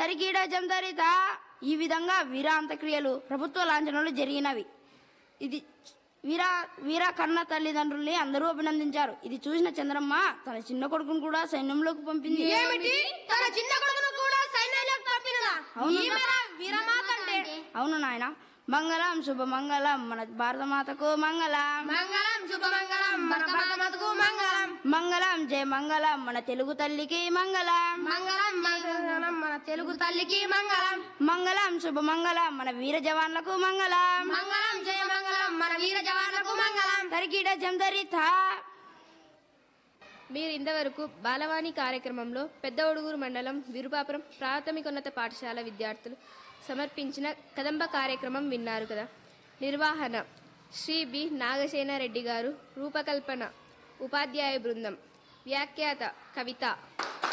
తరికీడ జందరిత. ఈ విధంగా వీర అంత్యక్రియలు ప్రభుత్వ లాంఛనాలు జరిగినవి. ఇది వీర కన్న తల్లిదండ్రుల్ని అందరూ అభినందించారు. ఇది చూసిన చంద్రమ్మ తన చిన్న కొడుకును కూడా సైన్యంలోకి పంపింది. అవును నాయన. మంగళం శుభమంగళం మన భారతమాతకు మంగళం. మంగళం శుభమంగళం మన భారతమాతకు మంగళం. మంగళం జయ మంగళం మన తెలుగు తల్లికి మంగళం. మంగళం మంగళం మన తెలుగు తల్లికి మంగళం. మంగళం శుభమంగళం మన వీర జవాన్లకు మంగళం. మంగళం జయ మంగళం మన వీర జవాన్లకు మంగళం. తరికీడ జందరిత. మీరు ఇంతవరకు బాలవాణి కార్యక్రమంలో పెద్ద ఒడుగురు మండలం విరుపాపురం ప్రాథమికోన్నత పాఠశాల విద్యార్థులు సమర్పించిన కదంబ కార్యక్రమం విన్నారు కదా. నిర్వహణ శ్రీ బి నాగసేనారెడ్డి గారు. రూపకల్పన ఉపాధ్యాయ బృందం. వ్యాఖ్యాత కవిత.